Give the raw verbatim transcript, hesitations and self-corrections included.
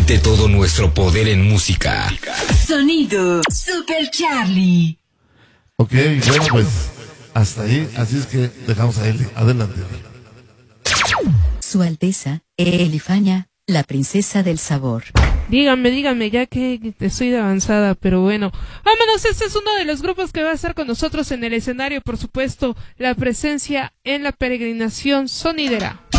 Siente todo nuestro poder en música. Sonido Super Charlie. Ok, bueno, pues hasta ahí. Así es que dejamos a Eli. Adelante. Su Alteza, Elifaña, la princesa del sabor. Dígame, dígame, ya que estoy de avanzada, pero bueno. Vámonos, este es uno de los grupos que va a estar con nosotros en el escenario, por supuesto, la presencia en la peregrinación sonidera.